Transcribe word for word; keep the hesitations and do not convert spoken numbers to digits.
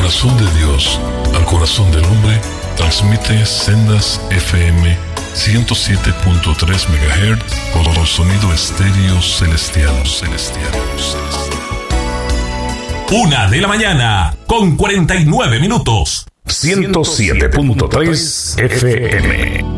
corazón de Dios al corazón del hombre, transmite Sendas F M ciento siete punto tres megahertz por sonido estéreo celestial. celestial. Una de la mañana con cuarenta y nueve minutos. ciento siete punto tres F M.